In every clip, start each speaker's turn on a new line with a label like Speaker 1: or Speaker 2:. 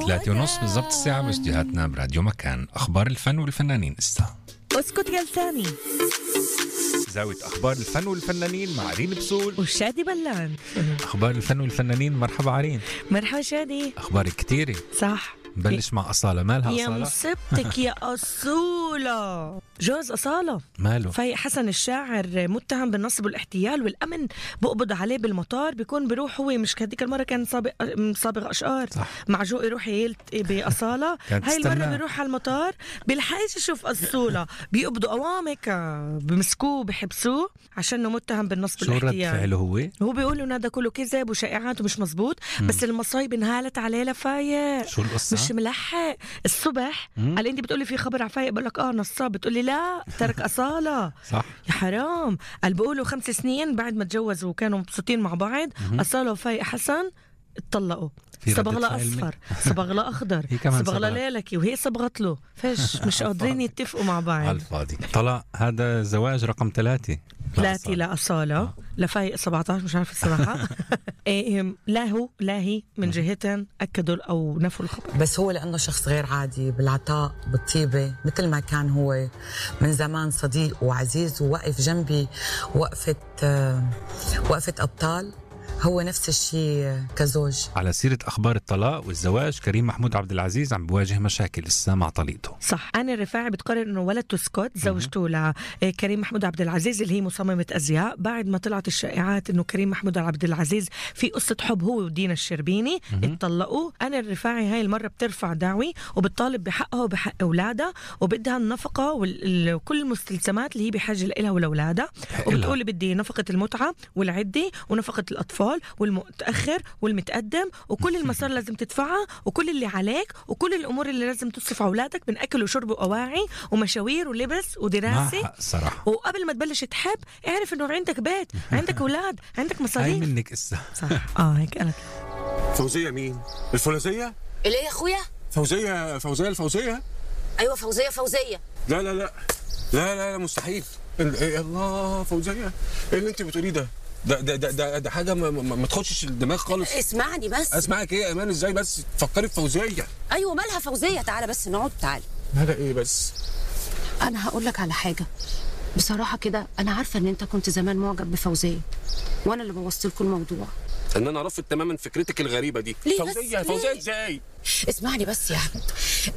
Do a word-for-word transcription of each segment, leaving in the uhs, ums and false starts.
Speaker 1: ثلاثة ونص بالضبط الساعة باستديوهاتنا براديو مكان. أخبار الفن والفنانين استا
Speaker 2: اسكت يا لساني.
Speaker 1: زاوية أخبار الفن والفنانين مع عرين بسول
Speaker 2: وشادي بلان.
Speaker 1: أخبار الفن والفنانين. مرحبا عرين.
Speaker 2: مرحبا شادي.
Speaker 1: أخبار كتيرة.
Speaker 2: صح.
Speaker 1: نبلش مع أصالة. مالها
Speaker 2: يا
Speaker 1: أصالة؟
Speaker 2: مصيبتك يا أصولة. جوز أصالة
Speaker 1: ماله؟
Speaker 2: فايق حسن الشاعر متهم بالنصب والاحتيال، والأمن بقبض عليه بالمطار. بيكون بيروح هو، مش هذيك المرة كان سابق صابغ أشقار مع جو يروح يلتقي بأصالة. هاي المرة بيروح على المطار بيلحقش يشوف أصولة، بيقبضوا أوامك، بمسكوه بحبسوه عشانه متهم بالنصب والاحتيال.
Speaker 1: شو رد فعله هو؟
Speaker 2: هو بيقول إنه هذا كله كذب وشائعات ومش مزبوط. مم. بس المصايب انهالت عليه لفايق.
Speaker 1: شو القصة؟
Speaker 2: مش ملحق الصبح.
Speaker 1: مم.
Speaker 2: قال انت بتقولي في خبر عفايق، بقول لك اه نصاب، بتقولي لا ترك أصالة.
Speaker 1: صح
Speaker 2: يا حرام. قال بيقولوا خمس سنين بعد ما تجوزوا وكانوا مبسوطين مع بعض، أصالة وفايق حسن اتطلقوا. صبغلة أصفر، صبغلة أخضر، صبغلة ليلكي، وهي صبغت له. فيش مش قادرين يتفقوا مع بعض.
Speaker 1: على الفاضي. طلع هذا زواج رقم ثلاثة.
Speaker 2: ثلاثة لأصالة. آه. لفايق سبعة عشر مش عارف الصراحة. إيه لا هو لا هي من جهتين أكدوا أو نفوا الخبر.
Speaker 3: بس هو لأنه شخص غير عادي بالعطاء بالطيبة، مثل ما كان هو من زمان صديق وعزيز ووقف جنبي وقفة آه وقفة أبطال، هو نفس الشيء كزوج.
Speaker 1: على سيرة أخبار الطلاق والزواج، كريم محمود عبد العزيز عم بواجه مشاكل لسه مع طليقته.
Speaker 2: صح. أنا الرفاعي بتقرر إنه ولدته سكوت زوجته لكريم محمود عبد العزيز اللي هي مصممة أزياء، بعد ما طلعت الشائعات إنه كريم محمود عبد العزيز في قصة حب هو ودينا الشربيني اتطلقوا. أنا الرفاعي هاي المرة بترفع دعوي وبتطالب بحقها وبحق أولادها، وبدها النفقة وكل المستلزمات اللي هي بحاجة لها ولأولادها، وبتقول بدي نفقة المتعة والعدة ونفقة الأطفال والمتأخر والمتقدم، وكل المصاري لازم تدفعها، وكل اللي عليك، وكل الأمور اللي لازم تصرف على أولادك من أكل وشرب وأواعي ومشاوير ولبس ودراسة. وقبل ما تبلش تحب اعرف إنه عندك بيت، عندك أولاد، عندك مصاريف.
Speaker 1: هاي منك إسا.
Speaker 2: صح. آه هيك قالت.
Speaker 4: فوزية مين؟ الفوزية؟
Speaker 5: اللي هي أخويا؟
Speaker 4: فوزية فوزية الفوزية؟
Speaker 5: أيوة فوزية فوزية.
Speaker 4: لا لا لا لا لا, لا مستحيل. إيه الله فوزية، إيه اللي أنت بتقوليه ده؟ ده ده ده ده حاجه ما, ما, ما تخشش الدماغ خالص.
Speaker 5: اسمعني بس.
Speaker 4: اسمعك ايه يا ايمان؟ ازاي بس تفكري في فوزيه؟
Speaker 5: ايوه مالها فوزيه؟ تعالى بس نقعد. تعالى.
Speaker 4: مالها ايه بس؟
Speaker 5: انا هقول لك على حاجه بصراحه كده. انا عارفه ان انت كنت زمان معجب بفوزيه، وانا اللي بوظت لكم الموضوع.
Speaker 4: ان انا رافض تماما فكرتك الغريبه دي. فوزيه فوزيه ازاي؟
Speaker 5: اسمعني بس يا احمد،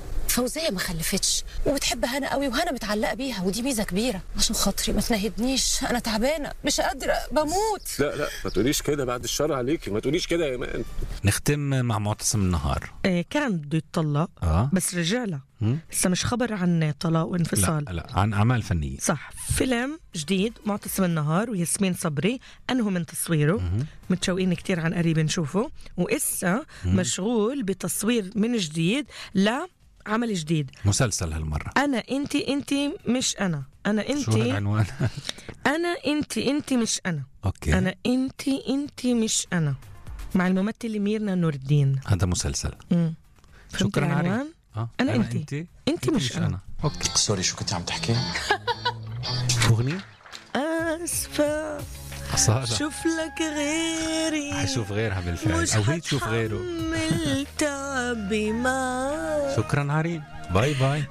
Speaker 5: فوزيه ما خلفتش وبتحب هنا قوي، وهنا متعلقه بيها، ودي ميزه كبيره. عشان خاطري ما تنهدنيش، انا تعبانه مش قادره بموت.
Speaker 4: لا لا ما تقوليش كده، بعد الشر عليكي، ما تقوليش كده يا ايمان.
Speaker 1: نختم مع معتصم النهار.
Speaker 2: إيه كان بده يتطلق
Speaker 1: آه.
Speaker 2: بس رجع له. لسه مش خبر عن طلاق وانفصال.
Speaker 1: لا لا عن أعمال فنية.
Speaker 2: صح. فيلم جديد معتصم النهار وياسمين صبري أنهوا من تصويره. مم. متشوقين كتير عن قريب نشوفه، وإسا مشغول بتصوير من جديد لا عمل جديد،
Speaker 1: مسلسل هالمرة.
Speaker 2: أنا أنتي أنتي مش أنا، أنا أنتي.
Speaker 1: شو العنوان؟
Speaker 2: أنا أنتي أنتي مش أنا.
Speaker 1: أوكي.
Speaker 2: أنا أنتي أنتي مش أنا، مع الممثلة ميرنا نور الدين.
Speaker 1: هذا مسلسل.
Speaker 2: امم
Speaker 1: شكرا
Speaker 2: العنوان.
Speaker 1: آه.
Speaker 2: أنا,
Speaker 1: أنا
Speaker 2: أنتي
Speaker 1: أنتي
Speaker 2: أنتي مش, مش أنا. أنا.
Speaker 1: أوكي.
Speaker 6: سوري شو كنت عم تحكي؟
Speaker 1: أغنية؟
Speaker 2: أسفة
Speaker 1: أصالة.
Speaker 2: شوف لك غيري.
Speaker 1: حشوف غيرها بالفعل أو هي تشوف غيره.
Speaker 2: تعبي ما.
Speaker 1: شكرا عرين. باي باي.